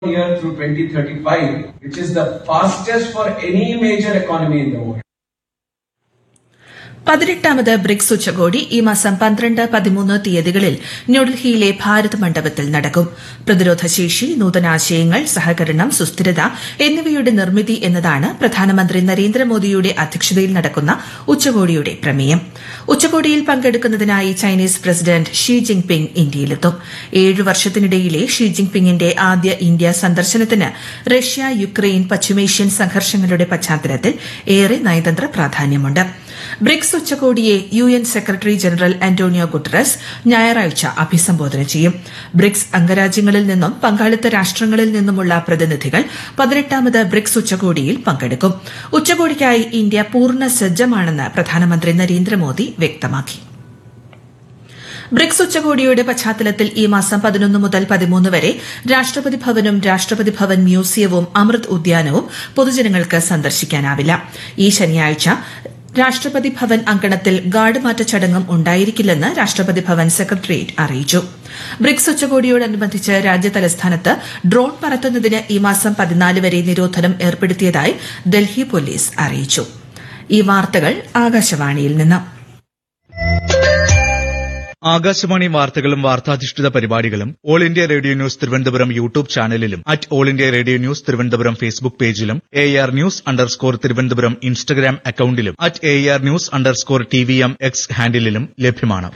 year through 2035, which is the fastest for any major economy in the world. 18ാമത് BRICS ഉച്ചകോടി ഈ മാസം 12, 13 തീയതികളിൽ ന്യൂഡൽഹിയിലെ ഭാരത് മണ്ഡപത്തിൽ നടക്കും. പ്രതിരോധശേഷി, നൂതനാശയങ്ങൾ, സഹകരണം, സുസ്ഥിരത എന്നിവയുടെ നിർമ്മിതി എന്നതാണ് പ്രധാനമന്ത്രി നരേന്ദ്രമോദിയുടെ അധ്യക്ഷതയിൽ നടക്കുന്ന ഉച്ചകോടിയുടെ പ്രമേയം. ഉച്ചകോടിയിൽ പങ്കെടുക്കുന്നതിനായി Chinese president Xi Jinping ഇന്ത്യയിലെത്തും. 7 വർഷത്തിനിടയിലെ she ജിൻപിങ്ങിന്റെ ആദ്യ ഇന്ത്യ സന്ദർശനത്തിന് റഷ്യ, യുക്രൈൻ, പശ്ചിമേഷ്യൻ സംഘർഷങ്ങളുടെ പശ്ചാത്തലത്തിൽ ഏറെ നയതന്ത്ര പ്രാധാന്യമുണ്ട്. ബ്രിക്സ് ഉച്ചകോടിയെ UN secretary general Antonio Guterres ഞായറാഴ്ച അഭിസംബോധന ചെയ്യും. ബ്രിക്സ് അംഗരാജ്യങ്ങളിൽ നിന്നും പങ്കാളിത്ത രാഷ്ട്രങ്ങളിൽ നിന്നുമുള്ള പ്രതിനിധികൾ 18ാമത് ബ്രിക്സ് ഉച്ചകോടിയിൽ പങ്കെടുക്കും. ഉച്ചകോടിക്കായി ഇന്ത്യ പൂർണ്ണ സജ്ജമാണെന്ന് പ്രധാനമന്ത്രി നരേന്ദ്രമോദി വ്യക്തമാക്കി. ബ്രിക്സ് ഉച്ചകോടിയുടെ പശ്ചാത്തലത്തിൽ ഈ മാസം 11 മുതൽ 13 വരെ രാഷ്ട്രപതി ഭവനും രാഷ്ട്രപതി ഭവൻ മ്യൂസിയവും അമൃത് ഉദ്യാനവും പൊതുജനങ്ങൾക്ക് സന്ദർശിക്കാനാവില്ല. ഈ ശനിയാഴ്ച രാഷ്ട്രപതി ഭവൻ അങ്കണത്തിൽ ഗാർഡ് മാറ്റ ചടങ്ങും ഉണ്ടായിരിക്കില്ലെന്ന് രാഷ്ട്രപതി ഭവൻ സെക്രട്ടേറിയറ്റ് അറിയിച്ചു. ബ്രിക്സ് ഉച്ചകോടിയോടനുബന്ധിച്ച് രാജ്യതലസ്ഥാനത്ത് ഡ്രോൺ പറത്തുന്നതിന് ഈ മാസം 14 വരെ നിരോധനം ഏർപ്പെടുത്തിയതായി ഡൽഹി പോലീസ് അറിയിച്ചു. ഈ വാർത്തകൾ ആകാശവാണിയിൽ നിന്ന്. ആകാശവാണി വാർത്തകളും വാർത്താധിഷ്ഠിത പരിപാടികളും all India radio news Thiruvananthapuram YouTube ചാനലിലും all India radio news Thiruvananthapuram Facebook പേജിലും AR News_ തിരുവനന്തപുരം ഇൻസ്റ്റഗ്രാം അക്കൌണ്ടിലും AR News_TVM X ഹാൻഡിലും ലഭ്യമാണ്.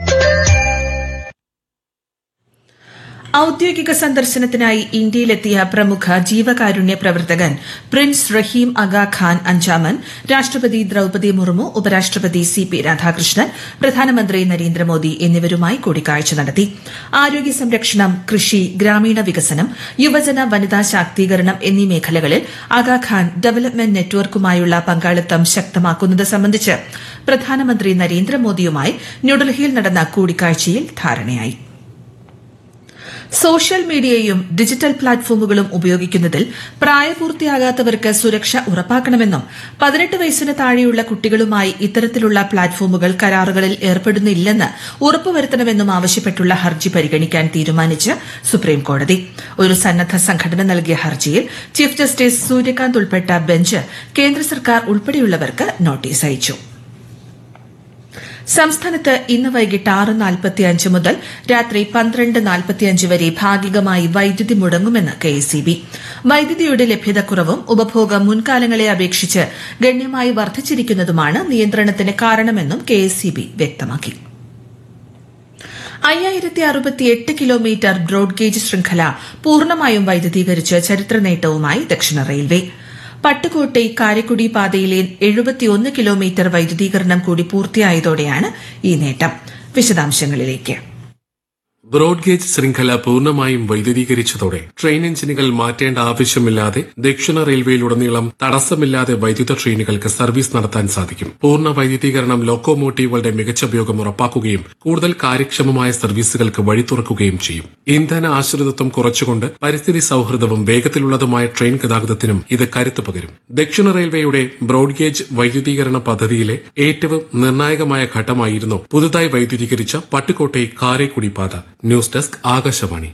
ഔദ്യോഗിക സന്ദർശനത്തിനായി ഇന്ത്യയിലെത്തിയ പ്രമുഖ ജീവകാരുണ്യ പ്രവർത്തകൻ പ്രിൻസ് റഹീം അഗ ഖാൻ അഞ്ചാമൻ രാഷ്ട്രപതി ദ്രൌപദി മുർമു, ഉപരാഷ്ട്രപതി CP രാധാകൃഷ്ണൻ, പ്രധാനമന്ത്രി നരേന്ദ്രമോദി എന്നിവരുമായി കൂടിക്കാഴ്ച നടത്തി. ആരോഗ്യ സംരക്ഷണം, കൃഷി, ഗ്രാമീണ വികസനം, യുവജന വനിതാ ശാക്തീകരണം എന്നീ മേഖലകളിൽ അഗ ഖാൻ ഡെവലപ്മെന്റ് നെറ്റ്വർക്കുമായുള്ള പങ്കാളിത്തം ശക്തമാക്കുന്നത് സംബന്ധിച്ച് പ്രധാനമന്ത്രി നരേന്ദ്രമോദിയുമായി ന്യൂഡൽഹിയിൽ നടന്ന കൂടിക്കാഴ്ചയിൽ ധാരണയായി. സോഷ്യൽ മീഡിയയും ഡിജിറ്റൽ പ്ലാറ്റ്ഫോമുകളും ഉപയോഗിക്കുന്നതിൽ പ്രായപൂർത്തിയാകാത്തവർക്ക് സുരക്ഷ ഉറപ്പാക്കണമെന്നും 18 വയസ്സിന് താഴെയുള്ള കുട്ടികളുമായി ഇത്തരത്തിലുള്ള പ്ലാറ്റ്ഫോമുകൾ കരാറുകളിൽ ഏർപ്പെടുന്നില്ലെന്ന് ഉറപ്പുവരുത്തണമെന്നും ആവശ്യപ്പെട്ടുള്ള ഹർജി പരിഗണിക്കാൻ തീരുമാനിച്ച് സുപ്രീംകോടതി. ഒരു സന്നദ്ധ സംഘടന നൽകിയ ഹർജിയിൽ ചീഫ് ജസ്റ്റിസ് സൂര്യകാന്ത് ഉൾപ്പെട്ട ബെഞ്ച് കേന്ദ്ര സർക്കാർ ഉൾപ്പെടെയുള്ളവർക്ക് നോട്ടീസ് അയച്ചു. സംസ്ഥാനത്ത് ഇന്ന് വൈകിട്ട് 6:45 മുതൽ രാത്രി 12:45 വരെ ഭാഗികമായി വൈദ്യുതി മുടങ്ങുമെന്ന് KSEB. വൈദ്യുതിയുടെ ലഭ്യതക്കുറവും ഉപഭോഗം മുൻകാലങ്ങളെ അപേക്ഷിച്ച് ഗണ്യമായി വർദ്ധിച്ചിരിക്കുന്നതുമാണ് നിയന്ത്രണത്തിന് കാരണമെന്നും KSEB വ്യക്തമാക്കി. 5068 കിലോമീറ്റർ ബ്രോഡ്ഗേജ് ശൃംഖല പൂർണ്ണമായും വൈദ്യുതീകരിച്ച് ചരിത്ര നേട്ടവുമായി ദക്ഷിണ റെയിൽവേ. പട്ടുകോട്ടെ കാരക്കുടി പാതയിലെ 71 കിലോമീറ്റർ വൈദ്യുതീകരണം കൂടി പൂർത്തിയായതോടെയാണ് ഈ നേട്ടം. വിശദാംശങ്ങളിലേക്ക്. ബ്രോഡ്ഗേജ് ശൃംഖല പൂർണ്ണമായും വൈദ്യുതീകരിച്ചതോടെ ട്രെയിൻ എഞ്ചിനുകൾ മാറ്റേണ്ട ആവശ്യമില്ലാതെ ദക്ഷിണ റെയിൽവേയിലുടനീളം തടസ്സമില്ലാതെ വൈദ്യുത ട്രെയിനുകൾക്ക് സർവീസ് നടത്താൻ സാധിക്കും. പൂർണ്ണ വൈദ്യുതീകരണം ലോക്കോമോട്ടീവുകളുടെ മികച്ച ഉപയോഗം ഉറപ്പാക്കുകയും കൂടുതൽ കാര്യക്ഷമമായ സർവീസുകൾക്ക് വഴി തുറക്കുകയും ചെയ്യും. ഇന്ധന ആശ്രിതത്വം കുറച്ചുകൊണ്ട് പരിസ്ഥിതി സൌഹൃദവും വേഗത്തിലുള്ളതുമായ ട്രെയിൻ ഗതാഗതത്തിനും ഇത് കരുത്തു പകരും. ദക്ഷിണ റെയിൽവേയുടെ ബ്രോഡ്ഗേജ് വൈദ്യുതീകരണ പദ്ധതിയിലെ ഏറ്റവും നിർണായകമായ ഘട്ടമായിരുന്നു പുതുതായി വൈദ്യുതീകരിച്ച പട്ടുകോട്ടെ കാരക്കുടി പാത. News desk Akashvani.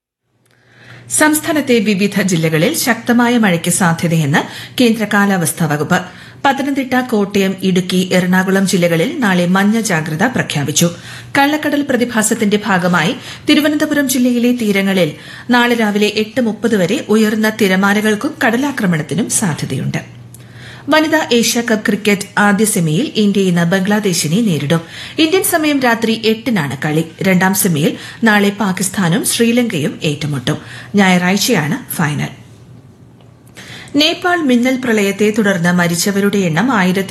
സംസ്ഥാനത്തെ വിവിധ ജില്ലകളിൽ ശക്തമായ മഴയ്ക്ക് സാധ്യതയെന്ന് കേന്ദ്ര കാലാവസ്ഥാ വകുപ്പ്. പത്തനംതിട്ട, കോട്ടയം, ഇടുക്കി, എറണാകുളം ജില്ലകളിൽ നാളെ മഞ്ഞ ജാഗ്രത പ്രഖ്യാപിച്ചു. കള്ളക്കടൽ പ്രതിഭാസത്തിന്റെ ഭാഗമായി തിരുവനന്തപുരം ജില്ലയിലെ തീരങ്ങളിൽ നാളെ രാവിലെ 8:30 വരെ ഉയർന്ന തിരമാലകൾക്കും കടലാക്രമണത്തിനും സാധ്യതയുണ്ട്. വനിതാ ഏഷ്യാകപ്പ് ക്രിക്കറ്റ് ആദ്യ സെമിയിൽ ഇന്ത്യ ഇന്ന് ബംഗ്ലാദേശിനെ നേരിടും. ഇന്ത്യൻ സമയം രാത്രി 8-നാണ് കളി. രണ്ടാം സെമിയിൽ നാളെ പാകിസ്ഥാനും ശ്രീലങ്കയും ഏറ്റുമുട്ടും. ഞായറാഴ്ചയാണ് ഫൈനൽ. നേപ്പാൾ മിന്നൽ പ്രളയത്തെ തുടർന്ന് മരിച്ചവരുടെ എണ്ണം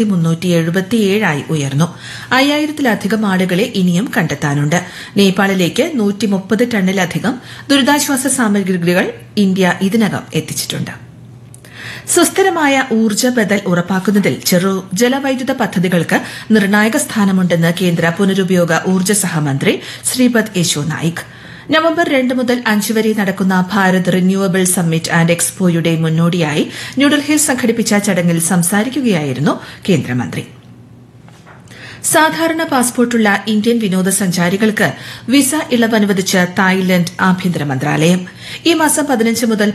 1377 ഉയർന്നു. 5000-ലധികം ആളുകളെ ഇനിയും കണ്ടെത്താനുണ്ട്. നേപ്പാളിലേക്ക് 130 ടണ്ണിലധികം ദുരിതാശ്വാസ സാമഗ്രികൾ ഇന്ത്യ ഇതിനകം എത്തിച്ചിട്ടുണ്ട്. സുസ്ഥിരമായ ഊർജ്ജ ബദൽ ഉറപ്പാക്കുന്നതിൽ ജലവൈദ്യുത പദ്ധതികൾക്ക് നിർണായക സ്ഥാനമുണ്ടെന്ന് കേന്ദ്ര പുനരുപയോഗ ഊർജ്ജ സഹമന്ത്രി ശ്രീപദ് യെശോ നായിക്. നവംബർ 2 മുതൽ 5 വരെ നടക്കുന്ന ഭാരത് റിന്യൂവബിൾ സമ്മിറ്റ് ആന്റ് എക്സ്പോയുടെ മുന്നോടിയായി ന്യൂഡൽഹിയിൽ സംഘടിപ്പിച്ച ചടങ്ങിൽ സംസാരിക്കുകയായിരുന്നു കേന്ദ്രമന്ത്രി. സാധാരണ പാസ്പോർട്ടുള്ള ഇന്ത്യൻ വിനോദസഞ്ചാരികൾക്ക് വിസ ഇളവ് അനുവദിച്ച് തായ്ലന്റ് ആഭ്യന്തര മന്ത്രാലയം. ഈ മാസം 15 മുതൽ